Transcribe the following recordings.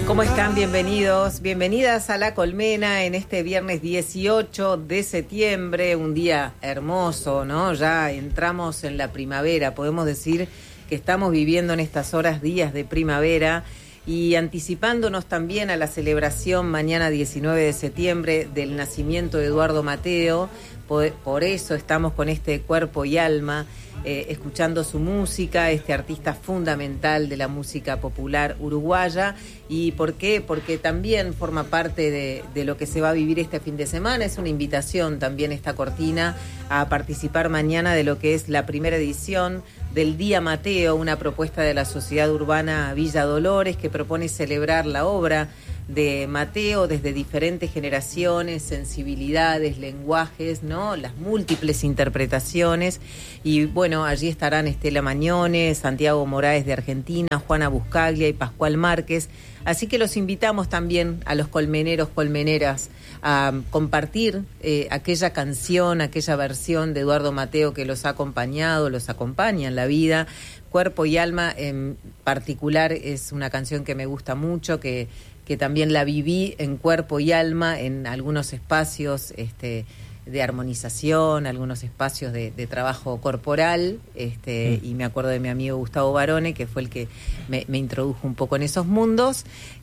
¿Cómo están? Bienvenidos, bienvenidas a La Colmena en este viernes 18 de septiembre, un día hermoso, ¿no? Ya entramos en la primavera, podemos decir que estamos viviendo en estas horas días de primavera y anticipándonos también a la celebración mañana 19 de septiembre del nacimiento de Eduardo Mateo. Por eso estamos con este cuerpo y alma, escuchando su música, este artista fundamental de la música popular uruguaya. ¿Y por qué? Porque también forma parte de lo que se va a vivir este fin de semana. Es una invitación también esta cortina a participar mañana de lo que es la primera edición del Día Mateo, una propuesta de la Sociedad Urbana Villa Dolores que propone celebrar la obra de Mateo desde diferentes generaciones, sensibilidades, lenguajes, ¿no? Las múltiples interpretaciones. Y bueno, allí estarán Estela Mañone, Santiago Moraes de Argentina, Juana Buscaglia y Pascual Márquez. Así que los invitamos también a los colmeneros, colmeneras, a compartir aquella canción, aquella versión de Eduardo Mateo que los ha acompañado, los acompaña en la vida. Cuerpo y alma en particular es una canción que me gusta mucho, que también la viví en cuerpo y alma en algunos espacios de armonización, algunos espacios de trabajo corporal, y me acuerdo de mi amigo Gustavo Barone, que fue el que me introdujo un poco en esos mundos,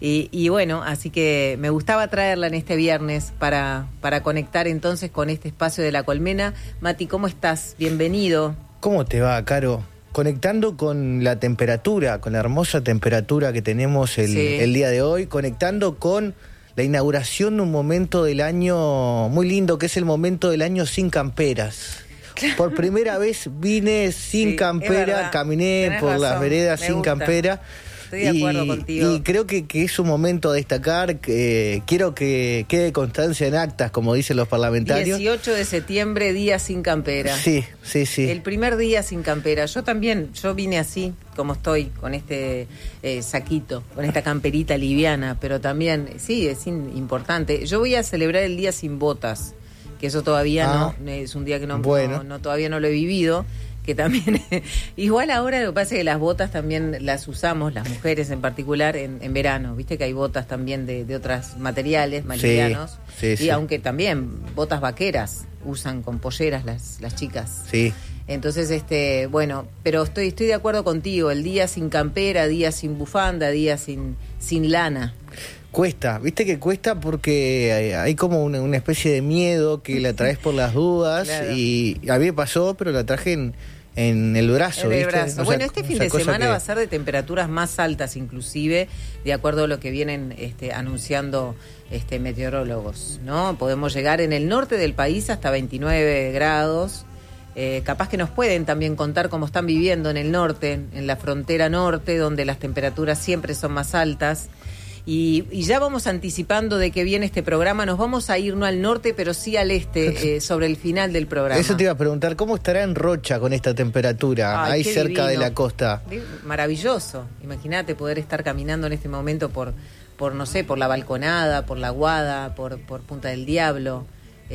y bueno, así que me gustaba traerla en este viernes para conectar entonces con este espacio de La Colmena. Mati, ¿cómo estás? Bienvenido. ¿Cómo te va, Caro? Conectando con la temperatura, con la hermosa temperatura que tenemos el día de hoy, conectando con la inauguración de un momento del año muy lindo, que es el momento del año sin camperas. Por primera vez vine sin campera, caminé Tenés por razón, las veredas sin campera. Estoy de acuerdo contigo. Y creo que es un momento a destacar. Quiero que quede constancia en actas, como dicen los parlamentarios. 18 de septiembre, día sin campera. Sí. El primer día sin campera. Yo vine así, como estoy, con este saquito, con esta camperita liviana, pero también, sí, es importante. Yo voy a celebrar el día sin botas, que eso todavía no, es un día que todavía no lo he vivido. Que también, igual ahora lo que pasa es que las botas también las usamos, las mujeres en particular, en verano. Viste que hay botas también de otros materiales, más livianos. Sí. Aunque también botas vaqueras usan con polleras las chicas. Sí. Entonces, bueno, pero estoy de acuerdo contigo. El día sin campera, día sin bufanda, día sin lana. Cuesta, viste que cuesta porque hay como una especie de miedo que la traes por las dudas. Claro. Y a mí me pasó, pero la traje en el brazo. En el brazo. Bueno, este fin de semana va a ser de temperaturas más altas, inclusive, de acuerdo a lo que vienen anunciando meteorólogos, ¿no? Podemos llegar en el norte del país hasta 29 grados. Capaz que nos pueden también contar cómo están viviendo en el norte, en la frontera norte, donde las temperaturas siempre son más altas. Y ya vamos anticipando de que viene este programa. Nos vamos a ir no al norte, pero sí al este, sobre el final del programa. Eso te iba a preguntar, ¿cómo estará en Rocha con esta temperatura, ahí cerca de la costa? Maravilloso. Imagínate poder estar caminando en este momento por no sé, por la Balconada, por la Guada, por Punta del Diablo.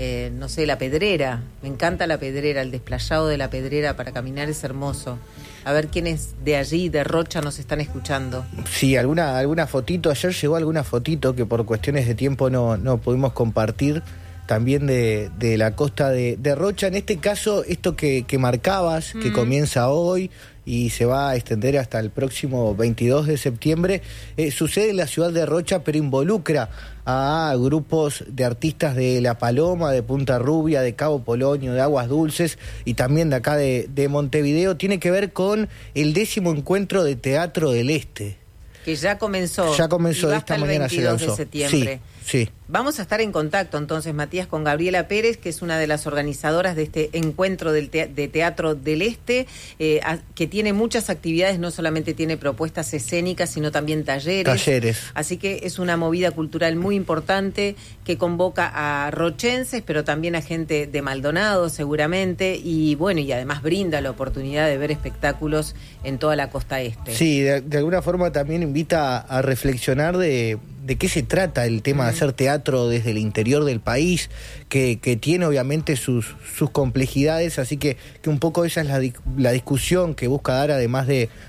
No sé, la Pedrera. Me encanta la Pedrera, el desplayado de la Pedrera para caminar es hermoso. A ver quiénes de allí, de Rocha, nos están escuchando. Sí, alguna fotito. Ayer llegó alguna fotito que por cuestiones de tiempo no pudimos compartir, también de la costa de Rocha. En este caso, esto que marcabas, que comienza hoy y se va a extender hasta el próximo 22 de septiembre, sucede en la ciudad de Rocha, pero involucra a grupos de artistas de La Paloma, de Punta Rubia, de Cabo Polonio, de Aguas Dulces y también de acá de Montevideo. Tiene que ver con el 10º encuentro de Teatro del Este. Que ya comenzó esta mañana, se lanzó. De septiembre. Sí. Vamos a estar en contacto entonces, Matías, con Gabriela Pérez, que es una de las organizadoras de este encuentro de Teatro del Este, que tiene muchas actividades, no solamente tiene propuestas escénicas, sino también talleres. Así que es una movida cultural muy importante que convoca a rochenses, pero también a gente de Maldonado, seguramente, y bueno, y además brinda la oportunidad de ver espectáculos en toda la costa este. Sí, de alguna forma también invita a reflexionar de qué se trata el tema de hacer teatro desde el interior del país, que tiene obviamente sus complejidades, así que un poco esa es la discusión que busca dar, además de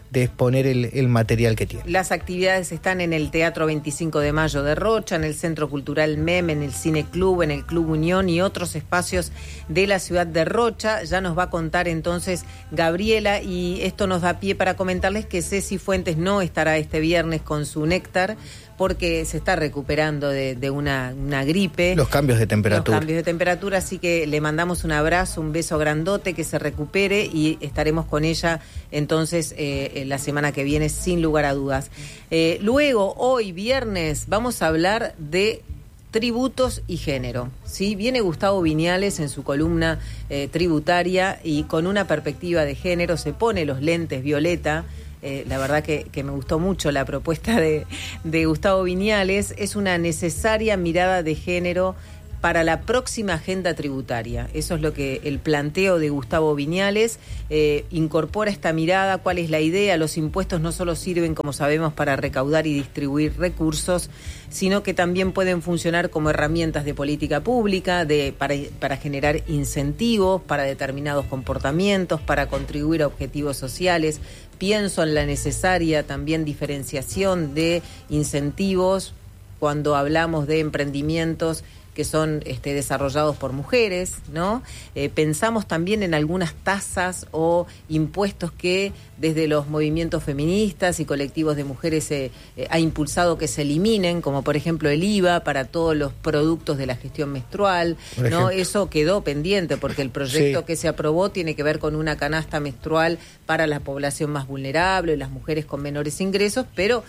exponer el material que tiene. Las actividades están en el Teatro 25 de Mayo de Rocha, en el Centro Cultural MEM, en el Cine Club, en el Club Unión y otros espacios de la ciudad de Rocha. Ya nos va a contar entonces Gabriela, y esto nos da pie para comentarles que Ceci Fuentes no estará este viernes con su néctar porque se está recuperando de una gripe. Los cambios de temperatura. Así que le mandamos un abrazo, un beso grandote, que se recupere, y estaremos con ella entonces la semana que viene, sin lugar a dudas. Luego, hoy viernes, vamos a hablar de tributos y género, ¿sí? Viene Gustavo Viñales en su columna tributaria, y con una perspectiva de género se pone los lentes violeta. La verdad que me gustó mucho la propuesta de Gustavo Viñales. Es una necesaria mirada de género para la próxima agenda tributaria. Eso es lo que el planteo de Gustavo Viñales incorpora esta mirada. ¿Cuál es la idea? Los impuestos no solo sirven, como sabemos, para recaudar y distribuir recursos, sino que también pueden funcionar como herramientas de política pública, para generar incentivos para determinados comportamientos, para contribuir a objetivos sociales. Pienso en la necesaria también diferenciación de incentivos cuando hablamos de emprendimientos que son desarrollados por mujeres, ¿no? Pensamos también en algunas tasas o impuestos que desde los movimientos feministas y colectivos de mujeres ha impulsado que se eliminen, como por ejemplo el IVA para todos los productos de la gestión menstrual, ¿no? Eso quedó pendiente porque el proyecto que se aprobó tiene que ver con una canasta menstrual para la población más vulnerable, las mujeres con menores ingresos, pero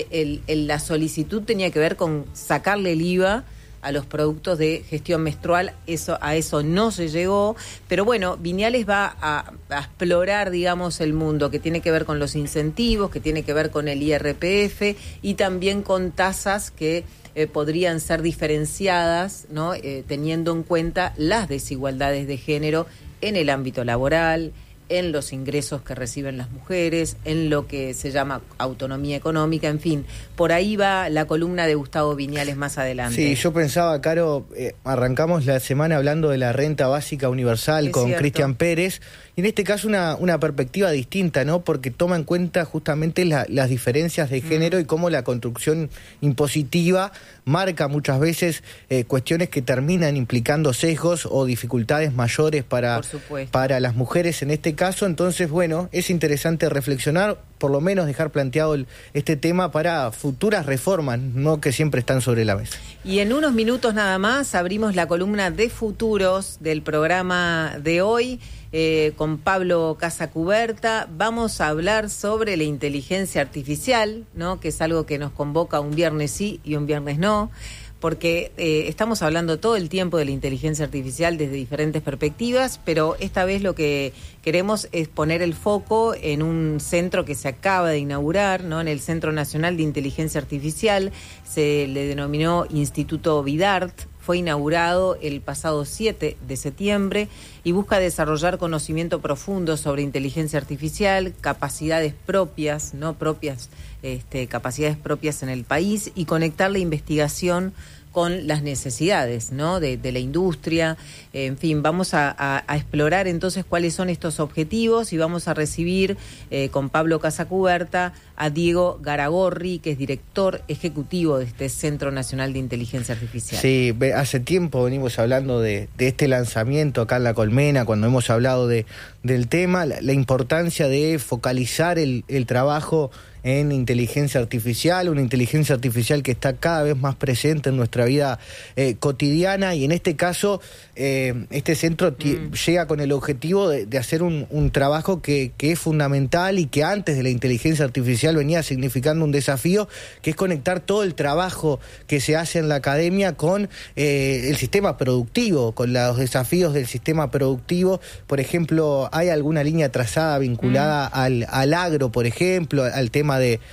la solicitud tenía que ver con sacarle el IVA a los productos de gestión menstrual. A eso no se llegó, pero bueno, Viñales va a explorar, digamos, el mundo que tiene que ver con los incentivos, que tiene que ver con el IRPF y también con tasas que podrían ser diferenciadas, ¿no? Teniendo en cuenta las desigualdades de género en el ámbito laboral, en los ingresos que reciben las mujeres, en lo que se llama autonomía económica, en fin. Por ahí va la columna de Gustavo Viñales más adelante. Sí, yo pensaba, Caro, arrancamos la semana hablando de la renta básica universal con Cristian Pérez, y en este caso una perspectiva distinta, ¿no? Porque toma en cuenta justamente las diferencias de género y cómo la construcción impositiva marca muchas veces cuestiones que terminan implicando sesgos o dificultades mayores para las mujeres en este caso. Entonces, bueno, es interesante reflexionar, por lo menos dejar planteado este tema para futuras reformas, no que siempre están sobre la mesa. Y en unos minutos nada más abrimos la columna de futuros del programa de hoy con Pablo Casacuberta. Vamos a hablar sobre la inteligencia artificial, ¿no? Que es algo que nos convoca un viernes sí y un viernes no, porque estamos hablando todo el tiempo de la inteligencia artificial desde diferentes perspectivas, pero esta vez lo que queremos es poner el foco en un centro que se acaba de inaugurar, ¿no? En el Centro Nacional de Inteligencia Artificial, se le denominó Instituto Vidart. Fue inaugurado el pasado 7 de septiembre y busca desarrollar conocimiento profundo sobre inteligencia artificial, capacidades propias, no propias, capacidades propias en el país, y conectar la investigación con las necesidades, ¿no? de la industria. En fin, vamos a explorar entonces cuáles son estos objetivos, y vamos a recibir con Pablo Casacuberta a Diego Garagorri, que es director ejecutivo de este Centro Nacional de Inteligencia Artificial. Sí, hace tiempo venimos hablando de este lanzamiento acá en La Colmena, cuando hemos hablado del tema, la importancia de focalizar el trabajo en inteligencia artificial, una inteligencia artificial que está cada vez más presente en nuestra vida cotidiana, y en este caso este centro llega con el objetivo de hacer un trabajo que es fundamental y que antes de la inteligencia artificial venía significando un desafío, que es conectar todo el trabajo que se hace en la academia con el sistema productivo, con los desafíos del sistema productivo. Por ejemplo, ¿hay alguna línea trazada vinculada al agro, por ejemplo, al tema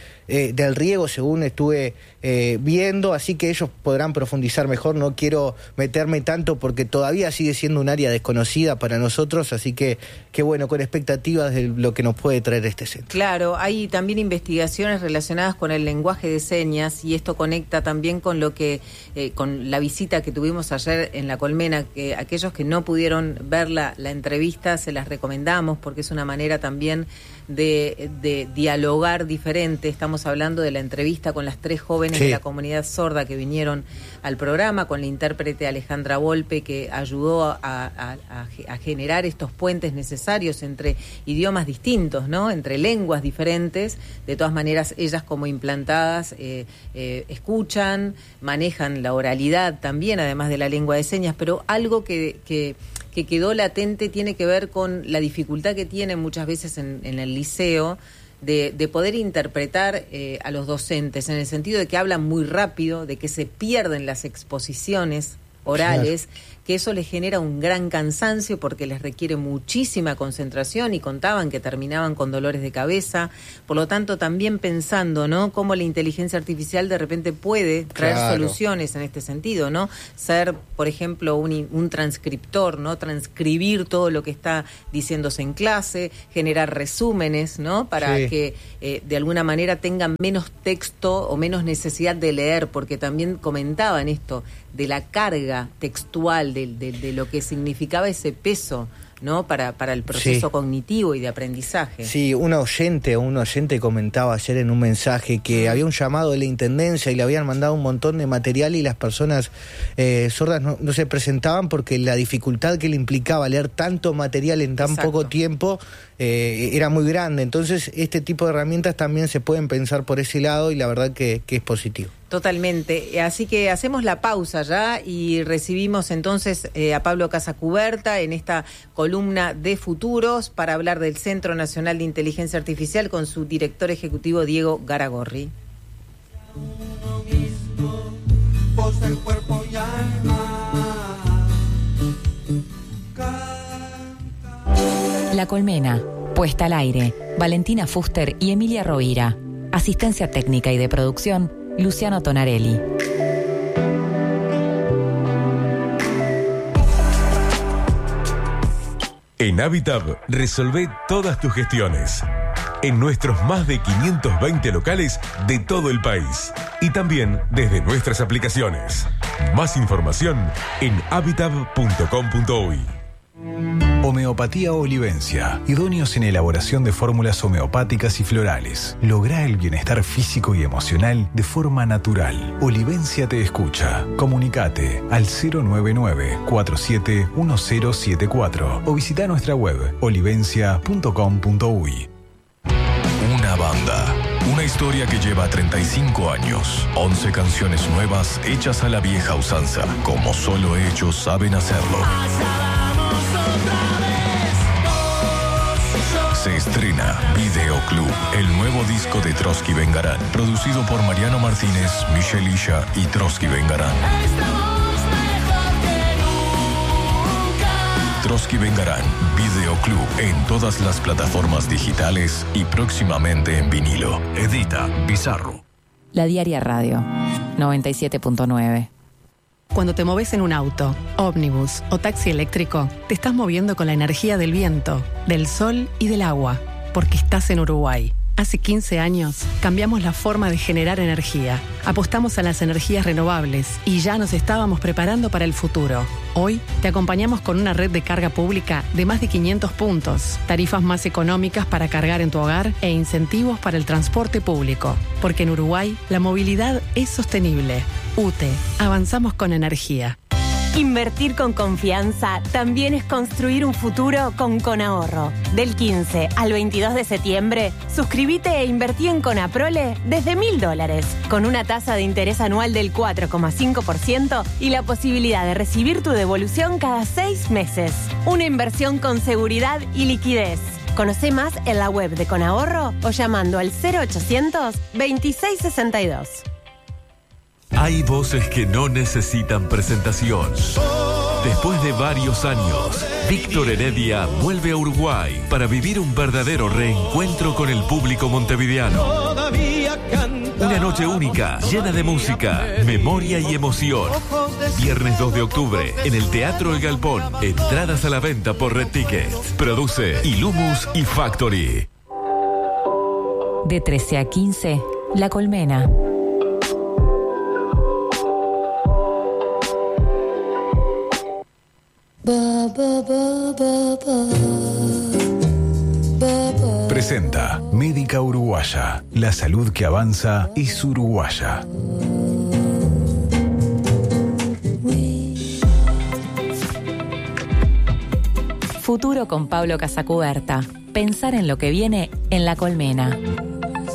del riego, según estuve viendo? Así que ellos podrán profundizar mejor. No quiero meterme tanto porque todavía sigue siendo un área desconocida para nosotros, así que bueno, con expectativas de lo que nos puede traer este centro. Claro, hay también investigaciones relacionadas con el lenguaje de señas, y esto conecta también con lo que con la visita que tuvimos ayer en La Colmena, que aquellos que no pudieron ver la entrevista se las recomendamos, porque es una manera también de dialogar diferente. Estamos hablando de la entrevista con las 3 jóvenes de la comunidad sorda que vinieron al programa, con la intérprete Alejandra Volpe, que ayudó a generar estos puentes necesarios entre idiomas distintos, ¿no? Entre lenguas diferentes. De todas maneras, ellas como implantadas escuchan, manejan la oralidad también, además de la lengua de señas, pero algo que quedó latente tiene que ver con la dificultad que tienen muchas veces en el liceo de poder interpretar a los docentes, en el sentido de que hablan muy rápido, de que se pierden las exposiciones orales, que eso les genera un gran cansancio porque les requiere muchísima concentración, y contaban que terminaban con dolores de cabeza. Por lo tanto, también pensando, ¿no?, cómo la inteligencia artificial de repente puede traer soluciones en este sentido, ¿no? Ser, por ejemplo, un transcriptor, ¿no? Transcribir todo lo que está diciéndose en clase, generar resúmenes, ¿no? Para que de alguna manera tengan menos texto o menos necesidad de leer, porque también comentaban esto de la carga textual, de lo que significaba ese peso, ¿no?, para el proceso cognitivo y de aprendizaje. Sí, un oyente comentaba ayer en un mensaje que había un llamado de la Intendencia y le habían mandado un montón de material, y las personas sordas no se presentaban porque la dificultad que le implicaba leer tanto material en tan poco tiempo era muy grande. Entonces, este tipo de herramientas también se pueden pensar por ese lado, y la verdad que es positivo. Totalmente. Así que hacemos la pausa ya y recibimos entonces a Pablo Casacuberta en esta columna de Futuros para hablar del Centro Nacional de Inteligencia Artificial con su director ejecutivo Diego Garagorri. La Colmena, puesta al aire, Valentina Fuster y Emilia Rovira. Asistencia técnica y de producción, Luciano Tonarelli. En Habitab, resolvé todas tus gestiones. En nuestros más de 520 locales de todo el país. Y también desde nuestras aplicaciones. Más información en habitab.com.uy. Homeopatía Olivencia, idóneos en elaboración de fórmulas homeopáticas y florales. Logra el bienestar físico y emocional de forma natural. Olivencia te escucha. Comunicate al 099-471074 o visita nuestra web olivencia.com.uy. Una banda. Una historia que lleva 35 años. 11 canciones nuevas hechas a la vieja usanza, como solo ellos saben hacerlo. Se estrena Videoclub, el nuevo disco de Trotsky Vengarán, producido por Mariano Martínez, Michelle Isha y Trotsky Vengarán. Trotsky Vengarán, Videoclub en todas las plataformas digitales y próximamente en vinilo. Edita Bizarro. La Diaria Radio, 97.9. Cuando te moves en un auto, ómnibus o taxi eléctrico, te estás moviendo con la energía del viento, del sol y del agua, porque estás en Uruguay. Hace 15 años cambiamos la forma de generar energía, apostamos a las energías renovables y ya nos estábamos preparando para el futuro. Hoy te acompañamos con una red de carga pública de más de 500 puntos, tarifas más económicas para cargar en tu hogar e incentivos para el transporte público. Porque en Uruguay la movilidad es sostenible. UTE, avanzamos con energía. Invertir con confianza también es construir un futuro con Conahorro. Del 15 al 22 de septiembre, suscríbete e invertí en Conaprole desde $1.000, con una tasa de interés anual del 4,5% y la posibilidad de recibir tu devolución cada 6 meses. Una inversión con seguridad y liquidez. Conoce más en la web de Conahorro o llamando al 0800 2662. Hay voces que no necesitan presentación. Después de varios años, Víctor Heredia vuelve a Uruguay para vivir un verdadero reencuentro con el público montevideano. Una noche única, llena de música, memoria y emoción. Viernes 2 de octubre, en el Teatro El Galpón. Entradas a la venta por Red Ticket. Produce Ilumus y Factory. De 13 a 15, La Colmena. presenta Médica Uruguaya. La salud que avanza es uruguaya. Futuro con Pablo Casacuberta. Pensar en lo que viene en La Colmena.